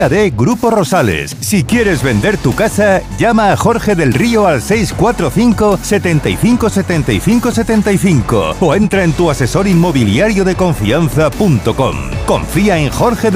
de Grupo Rosales. Si quieres vender tu casa, llama a Jorge del Río al 645 75 75 75 o entra en tuasesorinmobiliariodeconfianza.com. Confía en Jorge